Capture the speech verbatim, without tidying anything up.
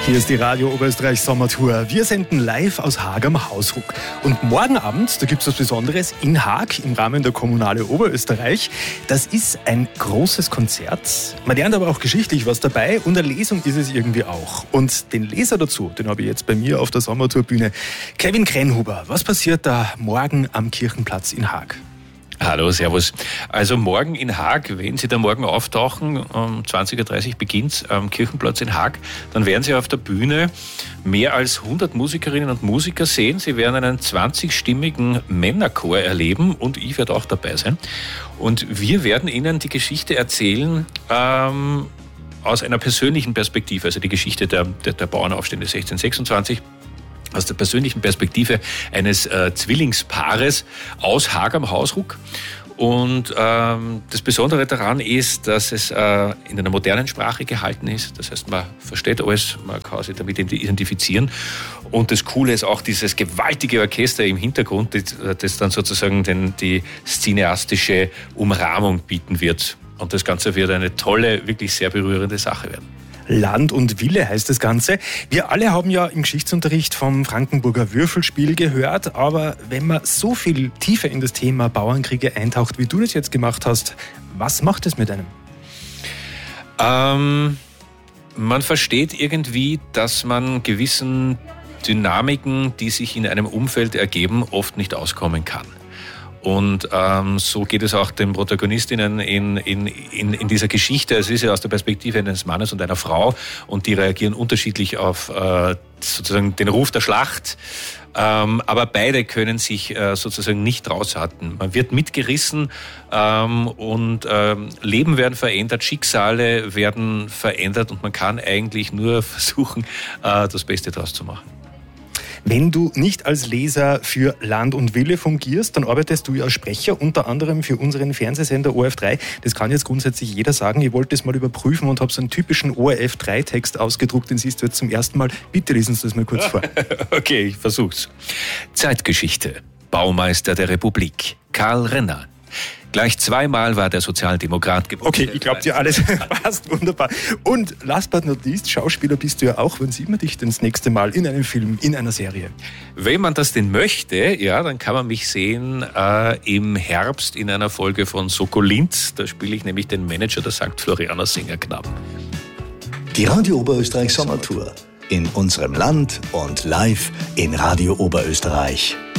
Hier ist die Radio Oberösterreich Sommertour. Wir senden live aus Haag am Hausruck. Und morgen Abend, da gibt es was Besonderes in Haag im Rahmen der Kommunale Oberösterreich. Das ist ein großes Konzert. Man lernt aber auch geschichtlich was dabei und eine Lesung ist es irgendwie auch. Und den Leser dazu, den habe ich jetzt bei mir auf der Sommertourbühne. Kevin Krenhuber, was passiert da morgen am Kirchenplatz in Haag? Hallo, servus. Also morgen in Haag, wenn Sie da morgen auftauchen, um zwanzig Uhr dreißig beginnt am Kirchenplatz in Haag, dann werden Sie auf der Bühne mehr als hundert Musikerinnen und Musiker sehen. Sie werden einen zwanzigstimmigen Männerchor erleben und ich werde auch dabei sein. Und wir werden Ihnen die Geschichte erzählen, ähm, aus einer persönlichen Perspektive, also die Geschichte der, der, der Bauernaufstände sechzehnhundertsechsundzwanzig. Aus der persönlichen Perspektive eines äh, Zwillingspaares aus Haag am Hausruck. Und ähm, das Besondere daran ist, dass es äh, in einer modernen Sprache gehalten ist. Das heißt, man versteht alles, man kann sich damit identifizieren. Und das Coole ist auch dieses gewaltige Orchester im Hintergrund, das, das dann sozusagen den, die cineastische Umrahmung bieten wird. Und das Ganze wird eine tolle, wirklich sehr berührende Sache werden. Land und Wille heißt das Ganze. Wir alle haben ja im Geschichtsunterricht vom Frankenburger Würfelspiel gehört, aber wenn man so viel tiefer in das Thema Bauernkriege eintaucht, wie du das jetzt gemacht hast, was macht es mit einem? Ähm, man versteht irgendwie, dass man gewissen Dynamiken, die sich in einem Umfeld ergeben, oft nicht auskommen kann. Und ähm, so geht es auch den Protagonistinnen in, in, in, in dieser Geschichte. Es ist ja aus der Perspektive eines Mannes und einer Frau und die reagieren unterschiedlich auf äh, sozusagen den Ruf der Schlacht. Ähm, aber beide können sich äh, sozusagen nicht raushalten. Man wird mitgerissen ähm, und ähm, Leben werden verändert, Schicksale werden verändert und man kann eigentlich nur versuchen, äh, das Beste draus zu machen. Wenn du nicht als Leser für Land und Wille fungierst, dann arbeitest du ja als Sprecher, unter anderem für unseren Fernsehsender O R F drei. Das kann jetzt grundsätzlich jeder sagen. Ich wollte es mal überprüfen und habe so einen typischen O R F drei Text ausgedruckt, den siehst du jetzt zum ersten Mal. Bitte lesen Sie das mal kurz vor. Okay, ich versuch's. Zeitgeschichte. Baumeister der Republik. Karl Renner. Gleich zweimal war der Sozialdemokrat geworden. Okay, ich glaube dir alles passt wunderbar. Und last but not least, Schauspieler bist du ja auch. Wann sieht man dich denn das nächste Mal in einem Film, in einer Serie? Wenn man das denn möchte, ja, dann kann man mich sehen äh, im Herbst in einer Folge von Sokolint. Da spiele ich nämlich den Manager der Sankt Florianer Sängerknaben. Die Radio Oberösterreich Sommertour. In unserem Land und live in Radio Oberösterreich.